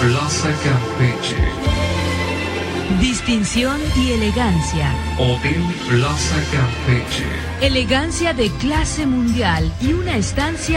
Plaza Campeche. Distinción y elegancia. Hotel Plaza Campeche. Elegancia de clase mundial y una estancia